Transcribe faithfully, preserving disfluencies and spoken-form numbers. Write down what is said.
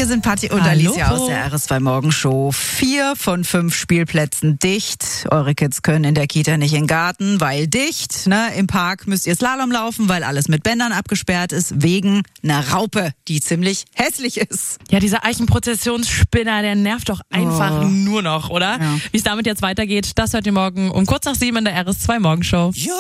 hier sind Patti und Hallo. Alicia aus der R S zwei Morgenshow. Vier von fünf Spielplätzen dicht. Eure Kids können in der Kita nicht in den Garten, weil dicht. Ne? Im Park müsst ihr Slalom laufen, weil alles mit Bändern abgesperrt ist, wegen einer Raupe, die ziemlich hässlich ist. Ja, dieser Eichenprozessionsspinner, der nervt doch einfach Oh. nur noch, oder? Ja. Wie es damit jetzt weitergeht, das hört ihr morgen um kurz nach sieben in der R S zwei Morgenshow.